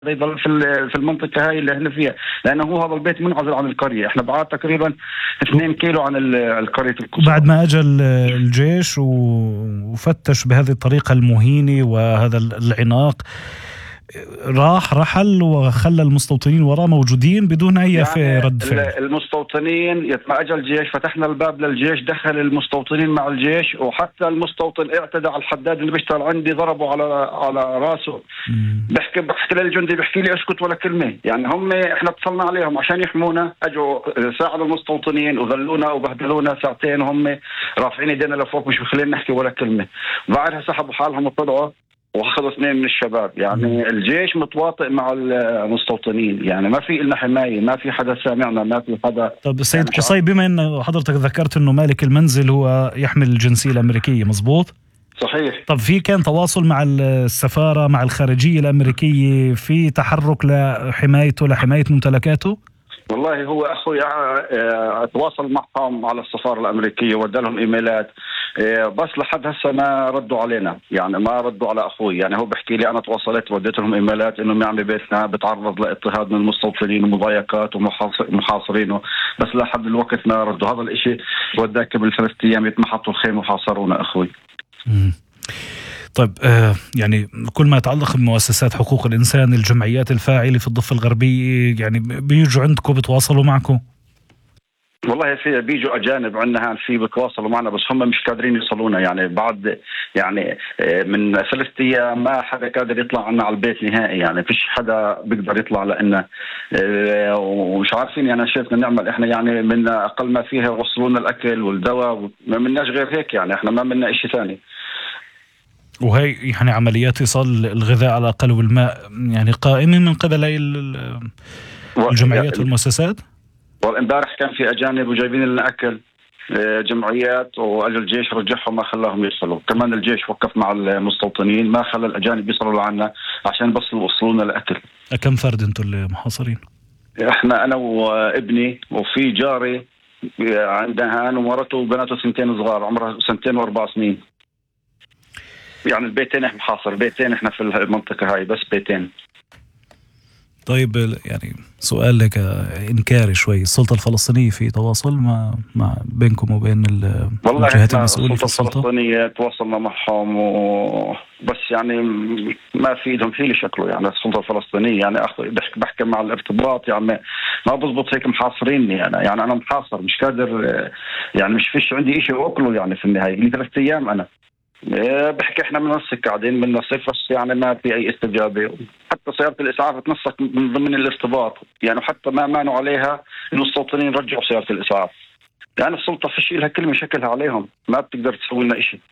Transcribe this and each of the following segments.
يضل في المنطقة هاي اللي احنا فيها، لأنه هو هذا البيت منعزل عن القرية. احنا بعاد تقريبا 2 كيلو عن القرية القصوى. بعد ما أجى الجيش وفتش بهذه الطريقة المهينة وهذا العناق، رحل وخلى المستوطنين وراء موجودين بدون أي يعني رد فعل. المستوطنين ما أجى الجيش، فتحنا الباب للجيش، دخل المستوطنين مع الجيش، وحتى المستوطن اعتدى على الحداد اللي بيشتغل عندي، ضربوا على راسه. بحكي للجندي، بحكي لي اسكت ولا كلمة. يعني احنا اتصلنا عليهم عشان يحمونا، اجوا ساعدوا المستوطنين وذلونا وبهدلونا ساعتين، وهم رافعين ايدينا لفوق مش بخلينا نحكي ولا كلمة. بعدها سحبوا حالهم وطلعوا واخذوا 2 من الشباب. يعني الجيش متواطئ مع المستوطنين، يعني ما في لنا حماية، ما في حدا سامعنا، ما في حدا. طب سيد قصي، بما ان حضرتك ذكرت انه مالك المنزل هو يحمل الجنسية الأمريكية، مظبوط؟ صحيح. طب في كان تواصل مع السفارة، مع الخارجية الأمريكية، في تحرك لحمايته، لحماية ممتلكاته؟ والله هو أخوي تواصل معهم على السفارة الأمريكية وادالهم إيميلات، بس لحد هسه ما ردوا علينا، يعني ما ردوا على أخوي. يعني هو بحكي لي أنا تواصلت وديت لهم إيميلات إنه يعني بيتنا بتعرض لاضطهاد من المستوطنين ومضايقات ومحاصرينه، بس لحد الوقت ما ردوا. هذا الإشي وداك قبل 3 أيام يتمحطوا الخيم وحاصرونا أخوي. طيب يعني كل ما يتعلق بمؤسسات حقوق الإنسان، الجمعيات الفاعلة في الضفة الغربية، يعني بيجوا عندكم بتواصلوا معكم؟ والله في بيجوا أجانب عندنا في بتواصلوا معنا، بس هم مش قادرين يوصلونا. يعني بعد يعني من 3 أيام ما حدا قادر يطلع عنا على البيت نهائي. يعني فيش حدا بيقدر يطلع لنا، ومش عارفين يعني شو بدنا نعمل. احنا يعني من أقل ما فيها وصلونا الأكل والدواء، ما مناش غير هيك. يعني احنا ما منا إشي ثاني. وهي يعني عمليات إيصال الغذاء على الأقل والماء يعني قائمة من قبل الجمعيات والمؤسسات؟ والامبارح كان في أجانب وجايبين لنا أكل، جمعيات، وأجل الجيش رجعهم ما خلاهم يدخلوا. كمان الجيش وقف مع المستوطنين، ما خلى الأجانب يصلوا لعنا عشان بس يوصلونا الأكل. كم فرد أنتم المحاصرين؟ احنا أنا وابني وفي جاري عندها هان ومرته وبناته 2 صغار عمرها 2 و4 سنين. يعني البيتين احنا محاصر، بيتين احنا في المنطقة هاي، بس بيتين. طيب يعني سؤال لك إنكاري شوي، السلطة الفلسطينية في تواصل مع بينكم وبين الجهات المسؤولة في السلطة؟ الفلسطينية تواصلنا معهم بس يعني ما في ايدهم حيلة شكله. يعني السلطة الفلسطينية يعني بحكي مع الارتباط، يعني ما بزبط هيك محاصريني. يعني أنا محاصر مش قادر، يعني مش فيش عندي إشي أكله. يعني في النهاية لي 3 أيام أنا بحكي احنا بننسق، قاعدين بننسق، بس يعني ما في اي استجابه. حتى سياره الاسعاف تنسق من ضمن الارتباط، يعني حتى ما مانوا عليها المستوطنين رجعوا سياره الاسعاف. يعني السلطه فيش لها كلمه شكلها عليهم، ما بتقدر تسوي لنا شيء.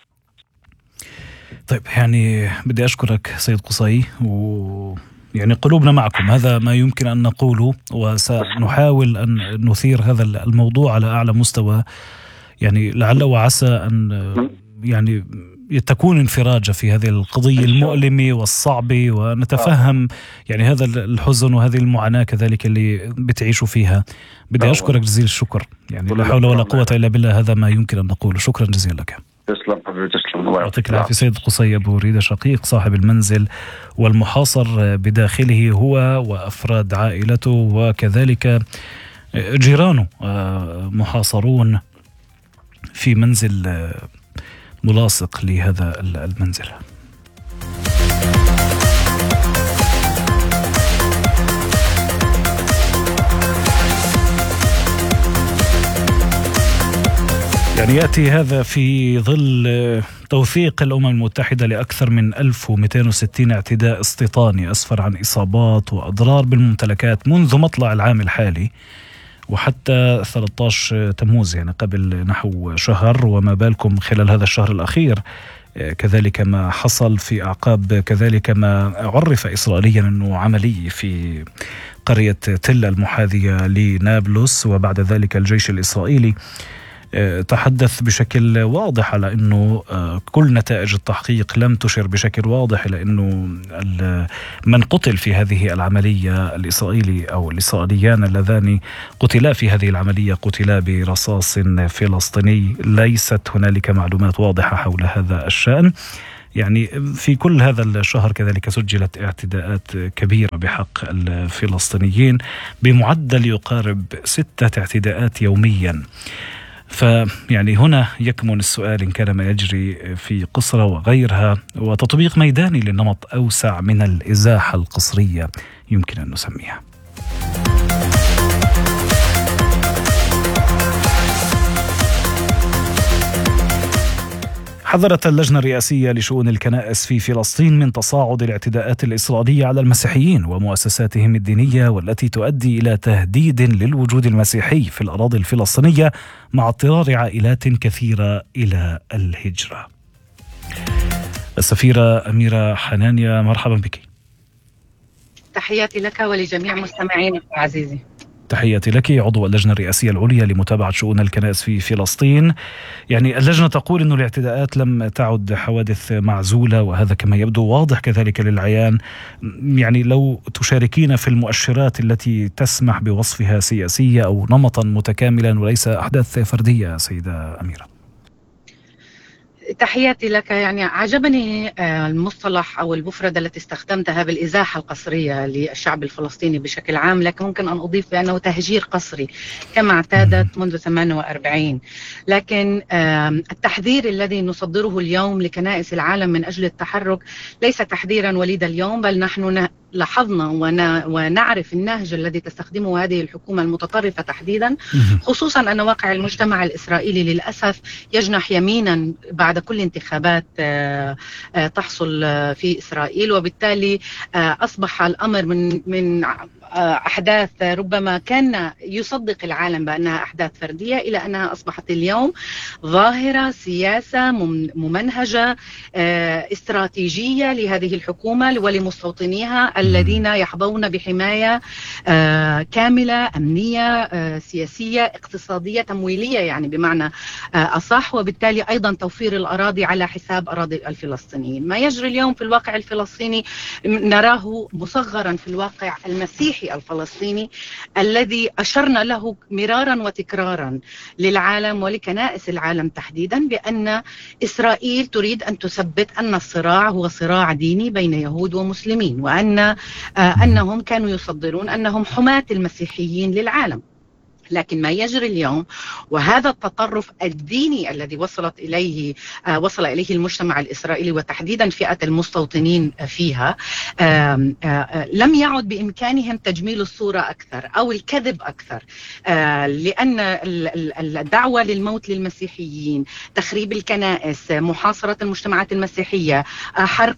طيب يعني بدي اشكرك سيد قصي، يعني قلوبنا معكم، هذا ما يمكن ان نقوله، وسنحاول ان نثير هذا الموضوع على اعلى مستوى. يعني لعل وعسى ان يعني تكون انفراجة في هذه القضية المؤلمة والصعبة، ونتفهم يعني هذا الحزن وهذه المعاناة كذلك اللي بتعيشوا فيها. بدي أشكرك جزيل الشكر، يعني لا حول ولا قوة إلا بالله، هذا ما يمكن أن نقوله. شكرا جزيلا لك. تسلم حبيبي، تسلم. يعطيك العافية. سيد قصي أبو ريدة، شقيق صاحب المنزل والمحاصر بداخله هو وأفراد عائلته، وكذلك جيرانه محاصرون في منزل ملاصق لهذا المنزل. يعني يأتي هذا في ظل توثيق الأمم المتحدة لأكثر من 1260 اعتداء استيطاني أسفر عن إصابات وأضرار بالممتلكات منذ مطلع العام الحالي وحتى 13 تموز، يعني قبل نحو شهر. وما بالكم خلال هذا الشهر الأخير كذلك ما حصل في أعقاب كذلك ما عرف إسرائيليا أنه عملية في قرية تل المحاذية لنابلس، وبعد ذلك الجيش الإسرائيلي تحدث بشكل واضح على أنه كل نتائج التحقيق لم تشر بشكل واضح إلى أنه من قتل في هذه العملية الإسرائيلي أو الإسرائيليان اللذان قتلا في هذه العملية قتلا برصاص فلسطيني. ليست هنالك معلومات واضحة حول هذا الشأن. يعني في كل هذا الشهر كذلك سجلت اعتداءات كبيرة بحق الفلسطينيين بمعدل يقارب 6 اعتداءات يوميا. فيعني هنا يكمن السؤال إن كان ما يجري في قصرة وغيرها وتطبيق ميداني لنمط أوسع من الإزاحة القصرية يمكن أن نسميها. حذرت اللجنة الرئاسية لشؤون الكنائس في فلسطين من تصاعد الاعتداءات الإسرائيلية على المسيحيين ومؤسساتهم الدينية، والتي تؤدي إلى تهديد للوجود المسيحي في الأراضي الفلسطينية مع اضطرار عائلات كثيرة إلى الهجرة. السفيرة أميرة حنانيا، مرحبا بك. تحياتي لك ولجميع مستمعينك عزيزي. تحياتي لك، عضو اللجنة الرئاسية العليا لمتابعة شؤون الكنائس في فلسطين. يعني اللجنة تقول أن الاعتداءات لم تعد حوادث معزولة، وهذا كما يبدو واضح كذلك للعيان. يعني لو تشاركين في المؤشرات التي تسمح بوصفها سياسية أو نمطا متكاملا وليس أحداث فردية سيدة أميرة. تحياتي لك. يعني عجبني المصطلح أو المفردة التي استخدمتها بالإزاحة القسرية للشعب الفلسطيني بشكل عام، لكن ممكن أن أضيف بأنه تهجير قسري كما اعتادت منذ 48. لكن التحذير الذي نصدره اليوم لكنائس العالم من أجل التحرك ليس تحذيرا وليد اليوم، بل نحن لاحظنا ونعرف النهج الذي تستخدمه هذه الحكومة المتطرفة تحديدا، خصوصا أن واقع المجتمع الإسرائيلي للأسف يجنح يمينا بعد كل انتخابات تحصل في إسرائيل، وبالتالي أصبح الأمر من أحداث ربما كان يصدق العالم بأنها أحداث فردية إلى أنها أصبحت اليوم ظاهرة، سياسة ممنهجة، استراتيجية لهذه الحكومة ولمستوطنيها الذين يحظون بحماية كاملة، أمنية، سياسية، اقتصادية، تمويلية، يعني بمعنى أصح، وبالتالي أيضا توفير الأراضي على حساب أراضي الفلسطينيين. ما يجري اليوم في الواقع الفلسطيني نراه مصغرا في الواقع المسيحي الفلسطيني الذي أشرنا له مرارا وتكرارا للعالم ولكنائس العالم تحديدا، بأن إسرائيل تريد أن تثبت أن الصراع هو صراع ديني بين يهود ومسلمين، وأن أنهم كانوا يصدرون أنهم حماة المسيحيين للعالم. لكن ما يجري اليوم وهذا التطرف الديني الذي وصل إليه المجتمع الإسرائيلي وتحديدا فئة المستوطنين فيها، لم يعد بإمكانهم تجميل الصورة أكثر أو الكذب أكثر، لأن الدعوة للموت للمسيحيين، تخريب الكنائس، محاصرة المجتمعات المسيحية، حرق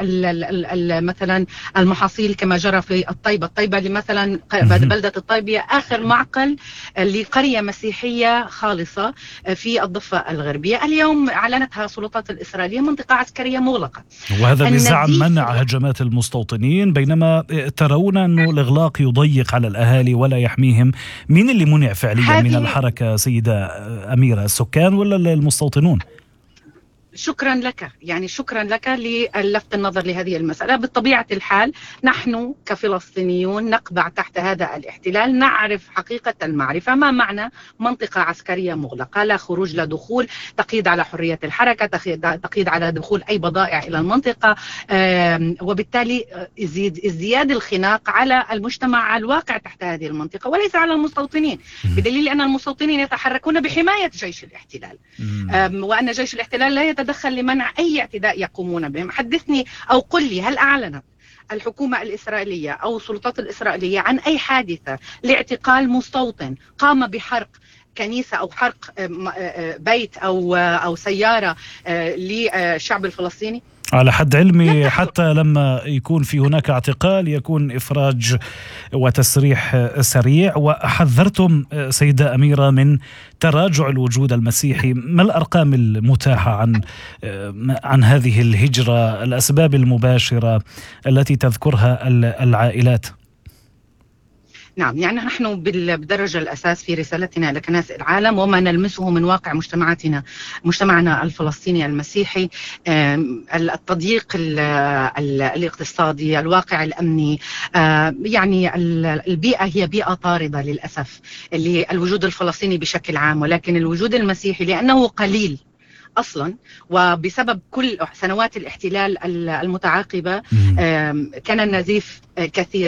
مثلا المحاصيل كما جرى في الطيبة مثلا، بلدة الطيبة آخر معقل لقرية مسيحية خالصة في الضفة الغربية. اليوم أعلنتها السلطات الإسرائيلية منطقة عسكرية مغلقة، وهذا بزعم منع هجمات المستوطنين، بينما ترون أنه الإغلاق يضيق على الأهالي ولا يحميهم. مين اللي منع فعليا من الحركة سيدة أميرة، السكان ولا المستوطنون؟ شكرا لك، يعني شكرا لك للفت النظر لهذه المسألة. بطبيعة الحال نحن كفلسطينيون نقبع تحت هذا الاحتلال، نعرف حقيقة المعرفة ما معنى منطقة عسكرية مغلقة، لا خروج لا دخول، تقييد على حرية الحركة، تقييد على دخول أي بضائع إلى المنطقة، وبالتالي ازدياد الخناق على المجتمع الواقع تحت هذه المنطقة وليس على المستوطنين، بدليل أن المستوطنين يتحركون بحماية جيش الاحتلال، وأن جيش الاحتلال لا يتدخل لمنع أي اعتداء يقومون به. حدثني أو قل لي، هل أعلنت الحكومة الإسرائيلية أو السلطات الإسرائيلية عن أي حادثة لاعتقال مستوطن قام بحرق كنيسة أو حرق بيت أو سيارة للشعب الفلسطيني؟ على حد علمي حتى لما يكون في هناك اعتقال يكون إفراج وتسريح سريع. وحذرتم سيدة أميرة من تراجع الوجود المسيحي. ما الأرقام المتاحة عن هذه الهجرة، الأسباب المباشرة التي تذكرها العائلات؟ نعم، يعني نحن بالدرجة الأساس في رسالتنا لكنائس العالم وما نلمسه من واقع مجتمعنا الفلسطيني المسيحي، التضييق الاقتصادي، الواقع الأمني، يعني البيئة هي بيئة طاردة للأسف للوجود الفلسطيني بشكل عام، ولكن الوجود المسيحي لأنه قليل أصلا، وبسبب كل سنوات الاحتلال المتعاقبة كان النزيف كثير.